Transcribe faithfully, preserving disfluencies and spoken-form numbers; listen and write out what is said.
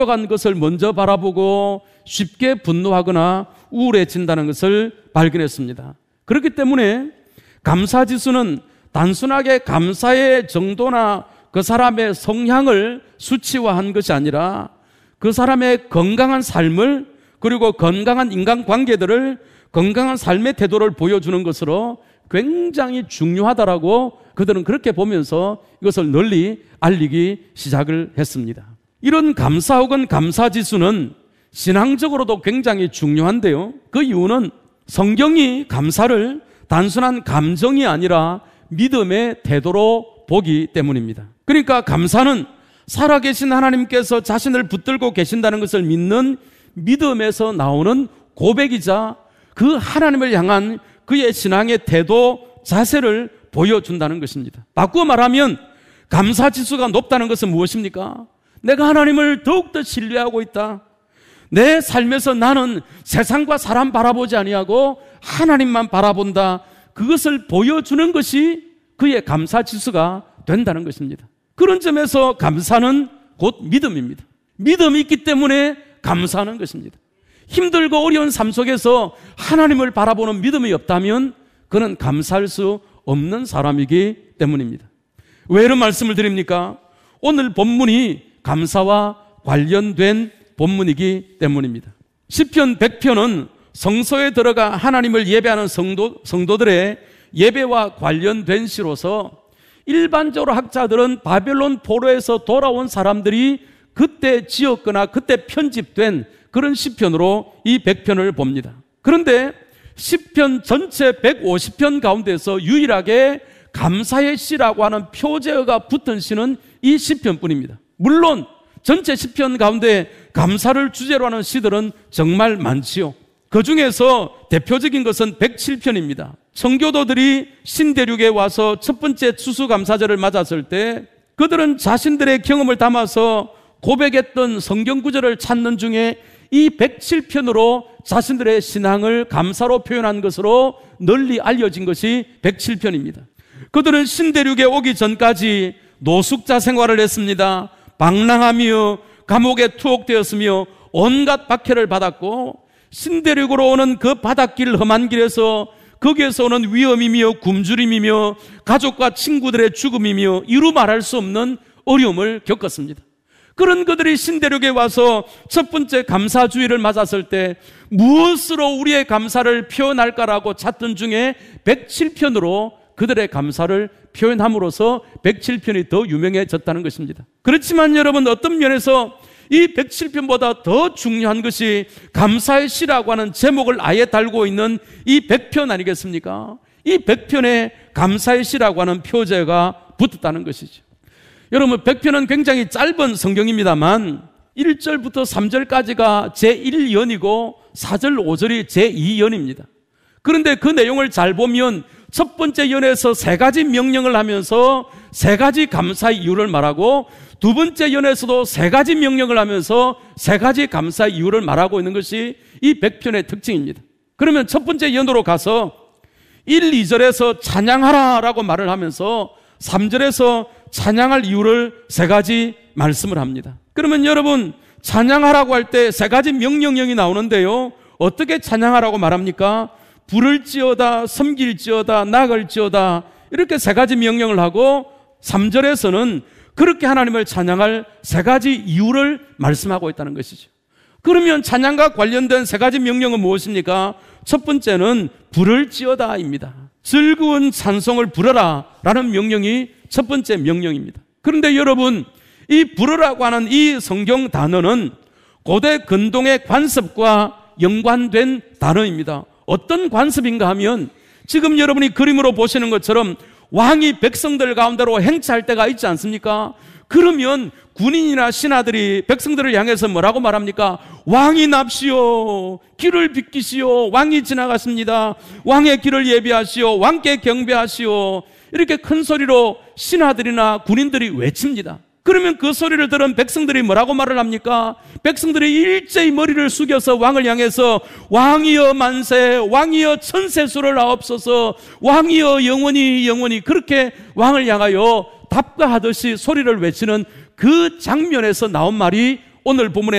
간 것을 먼저 바라보고 쉽게 분노하거나 우울해진다는 것을 발견했습니다. 그렇기 때문에 감사지수는 단순하게 감사의 정도나 그 사람의 성향을 수치화한 것이 아니라 그 사람의 건강한 삶을, 그리고 건강한 인간관계들을, 건강한 삶의 태도를 보여주는 것으로 굉장히 중요하다라고 그들은 그렇게 보면서 이것을 널리 알리기 시작을 했습니다. 이런 감사 혹은 감사지수는 신앙적으로도 굉장히 중요한데요, 그 이유는 성경이 감사를 단순한 감정이 아니라 믿음의 태도로 보기 때문입니다. 그러니까 감사는 살아계신 하나님께서 자신을 붙들고 계신다는 것을 믿는 믿음에서 나오는 고백이자 그 하나님을 향한 그의 신앙의 태도, 자세를 보여준다는 것입니다. 바꾸어 말하면 감사지수가 높다는 것은 무엇입니까? 내가 하나님을 더욱더 신뢰하고 있다. 내 삶에서 나는 세상과 사람 바라보지 아니하고 하나님만 바라본다. 그것을 보여주는 것이 그의 감사지수가 된다는 것입니다. 그런 점에서 감사는 곧 믿음입니다. 믿음이 있기 때문에 감사하는 것입니다. 힘들고 어려운 삶 속에서 하나님을 바라보는 믿음이 없다면 그는 감사할 수 없는 사람이기 때문입니다. 왜 이런 말씀을 드립니까? 오늘 본문이 감사와 관련된 본문이기 때문입니다. 시편 백 편은 성소에 들어가 하나님을 예배하는 성도, 성도들의 예배와 관련된 시로서 일반적으로 학자들은 바벨론 포로에서 돌아온 사람들이 그때 지었거나 그때 편집된 그런 시편으로 이 백 편을 봅니다. 그런데 시편 전체 백오십 편 가운데서 유일하게 감사의 시라고 하는 표제어가 붙은 시는 이 시편뿐입니다. 물론 전체 시편 가운데 감사를 주제로 하는 시들은 정말 많지요. 그 중에서 대표적인 것은 백칠 편입니다. 청교도들이 신대륙에 와서 첫 번째 추수감사절을 맞았을 때 그들은 자신들의 경험을 담아서 고백했던 성경 구절을 찾는 중에 이 백칠 편으로 자신들의 신앙을 감사로 표현한 것으로 널리 알려진 것이 백칠 편입니다. 그들은 신대륙에 오기 전까지 노숙자 생활을 했습니다. 방랑하며 감옥에 투옥되었으며 온갖 박해를 받았고, 신대륙으로 오는 그 바닷길 험한 길에서 거기에서 오는 위험이며 굶주림이며 가족과 친구들의 죽음이며 이루 말할 수 없는 어려움을 겪었습니다. 그런 그들이 신대륙에 와서 첫 번째 감사주의를 맞았을 때 무엇으로 우리의 감사를 표현할까라고 찾던 중에 백칠 편으로 그들의 감사를 표현함으로써 백칠 편이 더 유명해졌다는 것입니다. 그렇지만 여러분, 어떤 면에서 이 백칠 편보다 더 중요한 것이 감사의 시라고 하는 제목을 아예 달고 있는 이 백 편 아니겠습니까? 이 백 편에 감사의 시라고 하는 표제가 붙었다는 것이죠. 여러분, 백 편은 굉장히 짧은 성경입니다만 일 절부터 삼 절까지가 제일 연이고 사 절, 오 절이 제이 연입니다. 그런데 그 내용을 잘 보면 첫 번째 연에서 세 가지 명령을 하면서 세 가지 감사의 이유를 말하고, 두 번째 연에서도 세 가지 명령을 하면서 세 가지 감사의 이유를 말하고 있는 것이 이 백 편의 특징입니다. 그러면 첫 번째 연으로 가서 일, 이 절에서 찬양하라 라고 말을 하면서 삼 절에서 찬양할 이유를 세 가지 말씀을 합니다. 그러면 여러분, 찬양하라고 할 때 세 가지 명령형이 나오는데요, 어떻게 찬양하라고 말합니까? 부를지어다, 섬길지어다, 나갈지어다, 이렇게 세 가지 명령을 하고, 삼 절에서는 그렇게 하나님을 찬양할 세 가지 이유를 말씀하고 있다는 것이죠. 그러면 찬양과 관련된 세 가지 명령은 무엇입니까? 첫 번째는 부를지어다입니다. 즐거운 찬송을 부르라 라는 명령이 첫 번째 명령입니다. 그런데 여러분, 이 부르라고 하는 이 성경 단어는 고대 근동의 관습과 연관된 단어입니다. 어떤 관습인가 하면 지금 여러분이 그림으로 보시는 것처럼 왕이 백성들 가운데로 행차할 때가 있지 않습니까? 그러면 군인이나 신하들이 백성들을 향해서 뭐라고 말합니까? 왕이 납시오, 길을 비키시오, 왕이 지나갔습니다, 왕의 길을 예비하시오, 왕께 경배하시오, 이렇게 큰 소리로 신하들이나 군인들이 외칩니다. 그러면 그 소리를 들은 백성들이 뭐라고 말을 합니까? 백성들이 일제히 머리를 숙여서 왕을 향해서 왕이여 만세, 왕이여 천세수를 하옵소서, 왕이여 영원히 영원히, 그렇게 왕을 향하여 답가하듯이 소리를 외치는 그 장면에서 나온 말이 오늘 본문에